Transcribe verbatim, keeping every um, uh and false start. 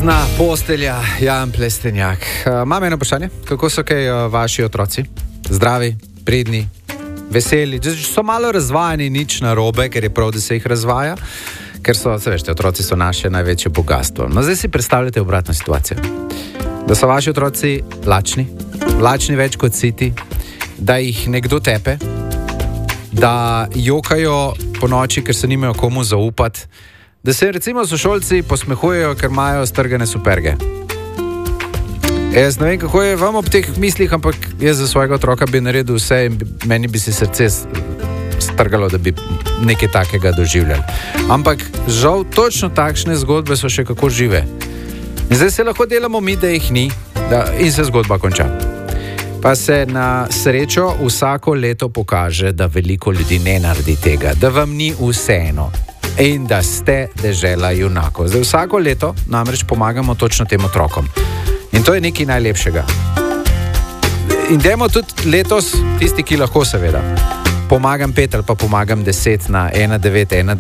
Prazna postelja, Jan Plestenjak. Imam eno vprašanje, kako so kaj uh, vaši otroci? Zdravi, pridni, veseli, so malo razvajani, nič narobe, ker je prav, da se jih razvaja, ker so, se veste, otroci so naše največje bogatstvo. No, zdaj si predstavljate obratno situacijo. Da so vaši otroci lačni, lačni več kot siti, da jih nekdo tepe, da jokajo po noči, ker se nimajo komu zaupati, da se recimo sošolci posmehujejo, ker imajo strgane superge. Jaz ne vem, kako je vam ob teh mislih, ampak jaz za svojega otroka bi naredil vse in meni bi si srce strgalo, da bi nekaj takega doživljali. Ampak žal točno takšne zgodbe so še kako žive. In zdaj se lahko delamo mi, da jih ni, da, in se zgodba konča. Pa se na srečo vsako leto pokaže, da veliko ljudi ne naredi tega, da vam ni vseeno in da ste dežela junakov. Zdaj vsako leto namreč pomagamo točno tem otrokom. In to je nekaj najlepšega. In dajmo tudi letos, tisti, ki lahko seveda, pomagam pet ali pa pomagam deset na ena devet ena